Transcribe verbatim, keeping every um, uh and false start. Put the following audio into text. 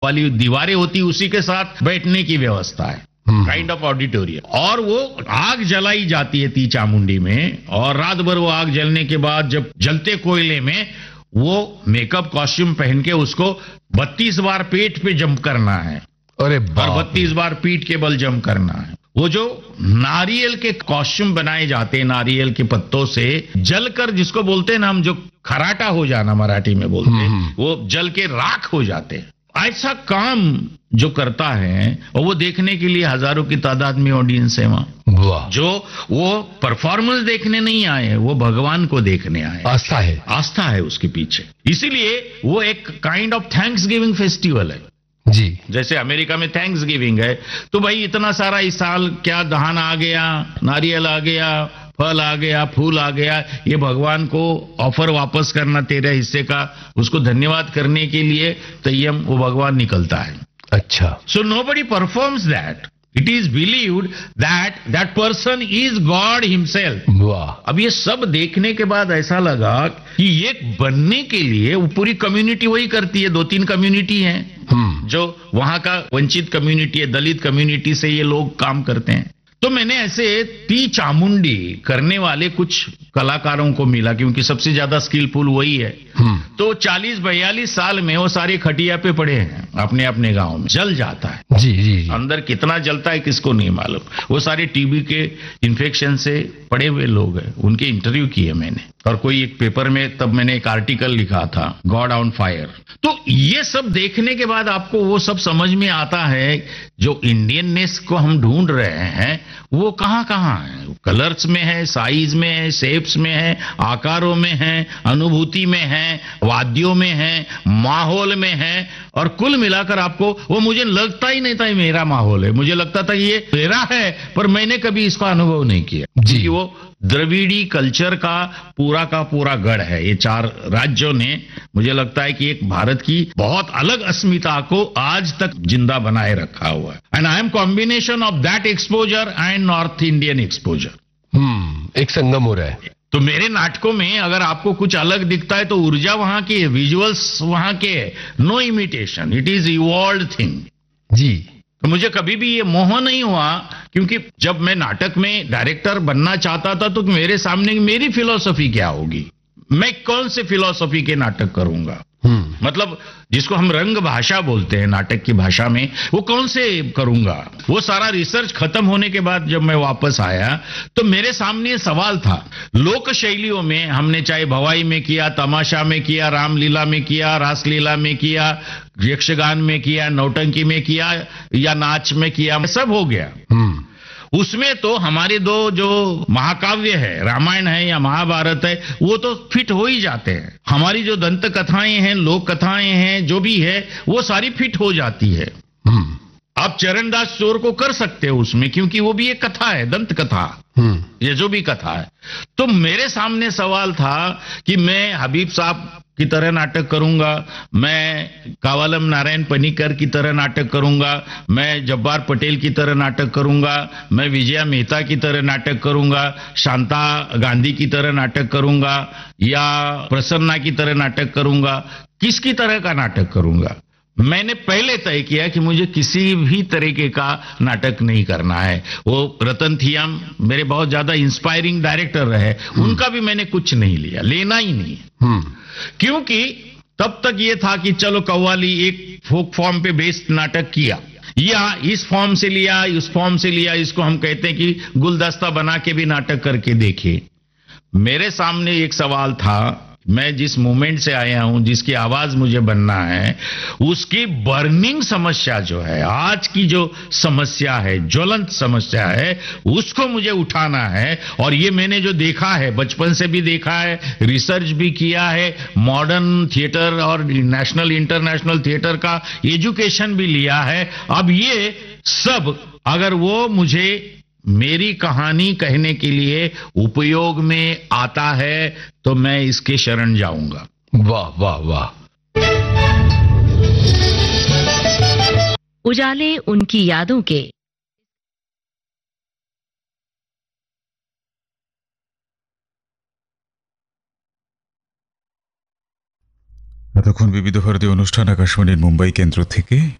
वाली दीवारें होती उसी के साथ बैठने की व्यवस्था है, काइंड ऑफ ऑडिटोरियम। और वो आग जलाई जाती है ती चामुंडी में, और रात भर वो आग जलने के बाद जब जलते कोयले में वो मेकअप कॉस्ट्यूम पहन के उसको बत्तीस बार पेट पे जंप करना है, अरे और बत्तीस बार पीठ के बल जंप करना है। वो जो नारियल के कॉस्ट्यूम बनाए जाते हैं नारियल के पत्तों से जलकर, जिसको बोलते हैं ना हम, जो खराटा हो जाना मराठी में बोलते हैं, वो जल के राख हो जाते हैं। ऐसा काम जो करता है, और वो देखने के लिए हजारों की तादाद में ऑडियंस है वहां, जो वो परफॉर्मेंस देखने नहीं आए, वो भगवान को देखने आए। आस्था है, आस्था है उसके पीछे। इसीलिए वो एक kind of thanks giving festival है जी। जैसे अमेरिका में थैंक्स गिविंग है, तो भाई इतना सारा इस साल क्या धान आ गया, नारियल आ गया, फल आ गया, फूल आ गया, ये भगवान को ऑफर वापस करना तेरे हिस्से का, उसको धन्यवाद करने के लिए तय्यम वो भगवान निकलता है। अच्छा, so nobody performs that, it is believed that that person is God himself. वाह। अब ये सब देखने के बाद ऐसा लगा कि ये बनने के लिए वो पूरी कम्युनिटी वही करती है। दो तीन कम्युनिटी हैं जो वहां का वंचित कम्युनिटी है, दलित कम्युनिटी से ये लोग काम करते हैं। तो मैंने ऐसे ती चामुंडी करने वाले कुछ कलाकारों को मिला, क्योंकि सबसे ज्यादा स्किलफुल वही है। तो चालीस बयालीस साल में वो सारे खटिया पे पड़े हैं अपने अपने गांव में, जल जाता है। जी, जी, जी। अंदर कितना जलता है किसको नहीं मालूम। वो सारे टीबी के इन्फेक्शन से पड़े हुए लोग हैं, उनके इंटरव्यू किए मैंने, और कोई एक पेपर में तब मैंने एक आर्टिकल लिखा था, गॉड ऑन फायर। तो ये सब देखने के बाद आपको वो सब समझ में आता है, जो इंडियननेस को हम ढूंढ रहे हैं वो कहां कहां है। कलर्स में है, साइज में है, शेप्स में है, आकारों में है, अनुभूति में है, वाद्यों में है, माहौल में है, और कुल मिलाकर आपको वो, मुझे लगता ही नहीं था ये मेरा माहौल है, मुझे लगता था ये मेरा है, पर मैंने कभी इसका अनुभव नहीं किया जी। वो द्रविड़ी कल्चर का पूरा का पूरा गढ़ है ये चार राज्यों ने। मुझे लगता है कि एक भारत की बहुत अलग अस्मिता को आज तक जिंदा बनाए रखा हुआ है। And I am combination of that exposure and north Indian exposure. हम्म एक संगम हो रहा है। तो मेरे नाटकों में अगर आपको कुछ अलग दिखता है तो ऊर्जा वहां की है, विजुअल्स वहां के है, no imitation, it is evolved thing जी। तो मुझे कभी भी ये मोह नहीं हुआ, क्योंकि जब मैं नाटक में डायरेक्टर बनना चाहता था तो मेरे सामने मेरी फिलॉसफी क्या होगी, मैं कौन से फिलॉसफी के नाटक करूंगा, मतलब जिसको हम रंग भाषा बोलते हैं नाटक की भाषा में, वो कौन से करूंगा। वो सारा रिसर्च खत्म होने के बाद जब मैं वापस आया तो मेरे सामने सवाल था। लोक शैलियों में हमने चाहे भवाई में किया, तमाशा में किया, रामलीला में किया, रासलीला में किया, यक्षगान में किया, नौटंकी में किया, या नाच में किया, सब हो गया। उसमें तो हमारे दो जो महाकाव्य है, रामायण है या महाभारत है, वो तो फिट हो ही जाते हैं। हमारी जो दंत कथाएं हैं, लोक कथाएं हैं, जो भी है वो सारी फिट हो जाती है। आप चरणदास चोर को कर सकते हो उसमें, क्योंकि वो भी एक कथा है, दंत कथा, ये जो भी कथा है। तो मेरे सामने सवाल था कि मैं हबीब साहब की तरह नाटक करूंगा, मैं कावालम नारायण पनीकर की तरह नाटक करूंगा, मैं जब्बार पटेल की तरह नाटक करूंगा, मैं विजया मेहता की तरह नाटक करूंगा, शांता गांधी की तरह नाटक करूंगा, या प्रसन्ना की तरह नाटक करूंगा, किसकी तरह का नाटक करूंगा। मैंने पहले तय किया कि मुझे किसी भी तरीके का नाटक नहीं करना है। वो रतन थियम मेरे बहुत ज्यादा इंस्पायरिंग डायरेक्टर रहे, उनका भी मैंने कुछ नहीं लिया, लेना ही नहीं, क्योंकि तब तक ये था कि चलो कव्वाली एक फोक फॉर्म पे बेस्ड नाटक किया, या इस फॉर्म से लिया, इस फॉर्म से लिया, इसको हम कहते हैं कि गुलदस्ता बना के भी नाटक करके देखे। मेरे सामने एक सवाल था, मैं जिस मूवमेंट से आया हूं, जिसकी आवाज मुझे बनना है, उसकी बर्निंग समस्या जो है, आज की जो समस्या है, ज्वलंत समस्या है, उसको मुझे उठाना है। और ये मैंने जो देखा है, बचपन से भी देखा है, रिसर्च भी किया है, मॉडर्न थिएटर और नेशनल इंटरनेशनल थिएटर का एजुकेशन भी लिया है। अब ये सब अगर वो मुझे मेरी कहानी कहने के लिए उपयोग में आता है तो मैं इसके शरण जाऊंगा। वाह वाह वाह। उजाले उनकी यादों के। এতক্ষণ বিবিধ ভারতী অনুষ্ঠান আকাশবাণীর মুম্বাই কেন্দ্র থেকে